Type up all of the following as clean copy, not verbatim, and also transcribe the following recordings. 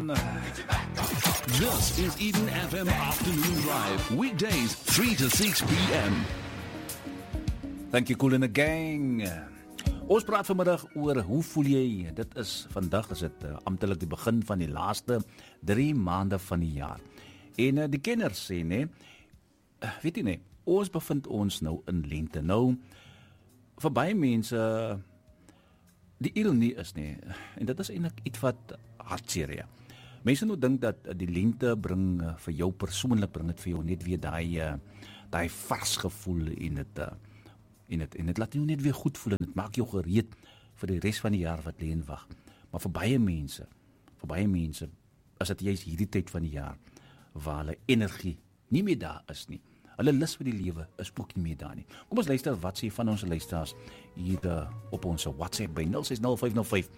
This is Eden FM Afternoon Drive. Weekdays 3 to 6 p.m. Thank you, Kool and the gang. Ons praat vanmiddag oor hoe voel jy? Vandag is dit amptelik die begin van die laaste 3 maande van die jaar. En die kenners sê, weet jy nie, ons bevind ons nou in lente. Nou, vir baie mense, die ironie is nie, en dit is eintlik iets wat hartseer, ja. Mense nou dink dat die lente bring vir jou persoonlik, bring dit vir jou net weer daai vars gevoel en dit laat jou net weer goed voel en dit maak jou gereed vir die res van die jaar wat lê en wag. Maar vir baie mense is dit juist hierdie tyd van die jaar waar hulle energie nie meer daar is nie. Hulle lus vir die lewe is ook nie meer daar nie. Kom ons luister wat sê van ons luisteraars hier op ons WhatsApp by 060505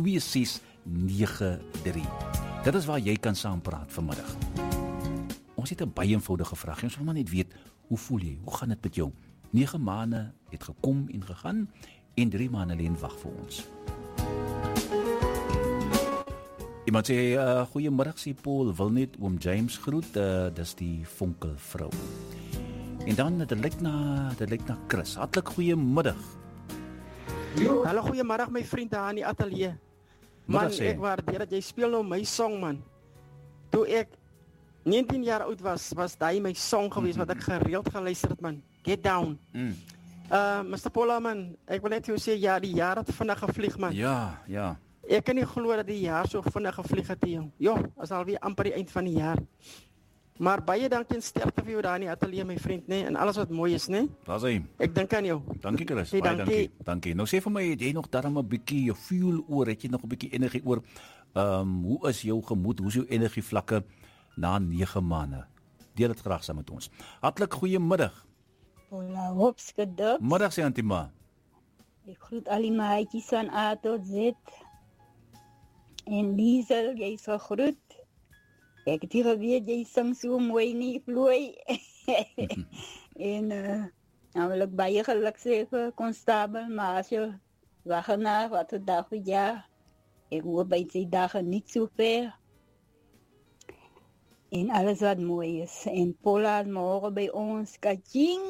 2693. Dit is waar jy kan saampraat vanmiddag. Ons het 'n baie eenvoudige vraag. Ons wil maar net weet, hoe voel jy? Hoe gaan dit met jou? 9 maande het gekom en gegaan en 3 maande lê en wag vir ons. Iemand sê, goeiemiddag, sê Paul, wil net oom James groet, dis die vonkelvrou. En dan, dit lyk na Chris. Hartlik goeiemiddag. Hallo, goeiemiddag my vriend daar in die ateljee. Man, ek waardeer dat jy speel nou my song, man. Toe ek 19 jaar oud was daai my song geweest wat ek gereeld geluister het, man. Get Down. Mr. Paula, man, ek wil net jou sê, ja, die jaar het vinnig gevlieg, man. Ja. Ek kan nie glo dat die jaar so vinnig gevlieg het, jong. Jo, is alweer amper die eind van die jaar. Maar baie dankie en sterkte vir jou daar in die ateljee, my vriend, nee, en alles wat mooi is, nee. Daar's hy. Ek dink aan jou. Dankie, Chris. Hey, baie dankie. Nou sê vir my, het jy nog daarom 'n bietjie jou fuel oor, het jy nog 'n bietjie energie oor? Hoe is jou gemoed? Hoe is jou energievlakke na 9 maande? Deel dit graag saam met ons. Hartlik goeiemiddag. Hola, hopskeduk. Middag sê Antima. Ek groet al die maatjies van A tot Z. En Liesel, jy is gegroet. Ek het hier geweet, jy sing so mooi nie, vloei. En nou wil ek baie geluk sê vir Konstabel, maar as jy wacht na wat het dag vir jaar, ek hoor by sy dagen niet so ver. En alles wat mooi is. En Paula morgen bij ons, kaching!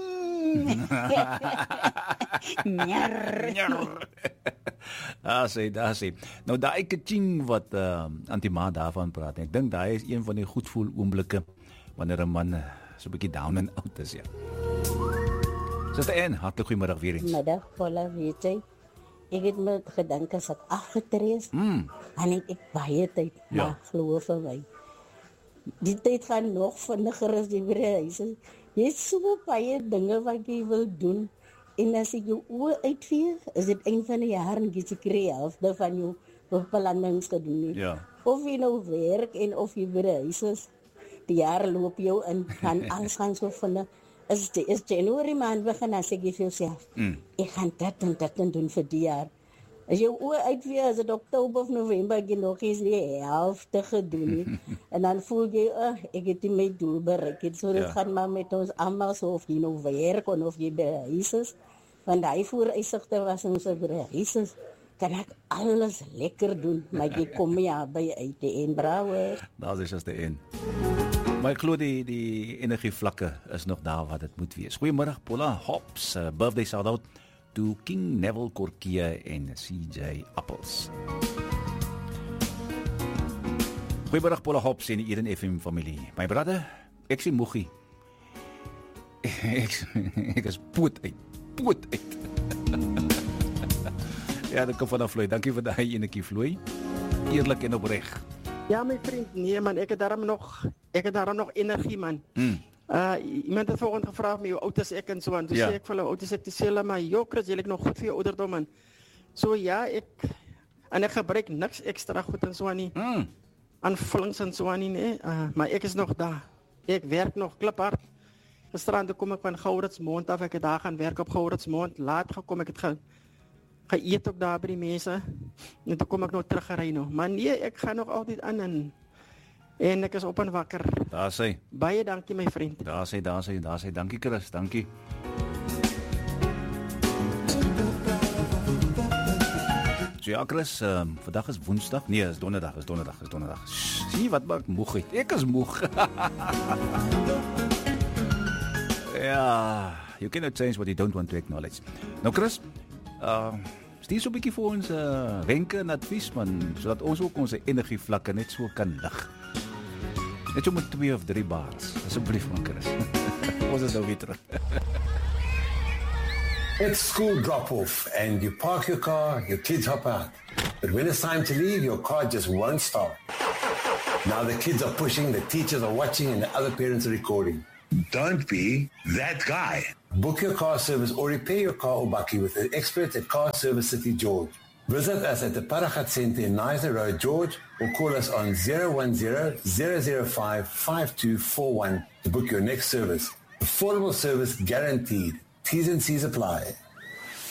Njar. Daar sê. Nou daai kaching wat Antima daarvan praat, ek dink daai is een van die goedvoel oomblikke wanneer 'n man so 'n bietjie down and out is, ja. Suster Ann, hartlik goeiemiddag weer eens. Middag, Paula, weet jy, ek het met gedink as ek afgetree is, en ek baie tyd, maar glo vir my. Die tyd gaan nog vinniger as die reise. Jy het so baie dinge wat jy wil doen. En as jy jou oë uitvee, is dit eind van die jaar en jy kry helfte van jou beplannings gedoen. Ja. Of jy nou werk en of jy reis is, die jaar loop jou in, gaan alles gaan so vinnig. Is Januarie maand begin, as ek vir jouself, ek gaan dit en doen vir die jaar. As jou oë uitvee, as het Oktober of November, ek nog eens die helfte gedoen. En dan voel jy, ek het my doel bereik. So dit gaan maar met ons allemaal so, of jy nou werk, of jy bereis is. Want die vooruitsigte was ons bereis is, kan ek alles lekker doen, maar jy kom ja by uit die en brouwer. Dat is just the end. Maar ek glo die energievlakke is nog daar wat dit moet wees. Goeiemiddag, Paula Hops, birthday shout-out to King Neville Korkia en CJ Apples. Goeiemiddag, Paula Hops en die Eden FM familie. My brother, ek sê moegie. Ek is poot uit. Ja, dit kom vanaf Vloei. Dankie vir daai enetjie, Vloei. Eerlik en opreg. Ja, my vriend, nee man, ek het daarom nog energie, man. Iemand het volgende gevraagd met hoe oud is ek en so aan. Toen zei ik van hoe oud is ek, te sê maar joh, Chris, jy lyk nog goed vir jou ouderdom, man. So ja, ek gebruik niks extra goed en so aan nie. Aanvullings en so aan nie, nee. Maar ek is nog daar. Ek werk nog kliphard. Gisterand kom ek van Gouritsmond af, ek het daar gaan werk op Gouritsmond. Laat gekom, ek het geëet ook daar by die mense. En toe kom ek nou teruggery nou. Maar nee, ek gaan nog altyd aan en ek is op en wakker. Daar sê. Baie dankie my vriend. Daar sê. Dankie Chris, dankie. So ja, Chris, vandag is Woensdag. Nee, is donderdag. Sien wat maak moegheid. Ek is moeg. Ja, you cannot change what you don't want to acknowledge. Nou Chris, stuur so 'n bietjie vir ons wenke en advies man, sodat ons ook ons energievlakke net so kan lig. Net so met 2 of 3 bars. Asseblief man Chris. Ons is nou weer terug. It's school drop-off and you park your car, your kids hop out. But when it's time to leave, your car just won't start. Now the kids are pushing, the teachers are watching, and the other parents are recording. Don't be that guy. Book your car service or repair your car or bakkie with the experts at Car Service City George. Visit us at the Paragat Centre in Niza Road, George, or call us on 010-005-5241 to book your next service. Affordable service guaranteed. T's and C's apply.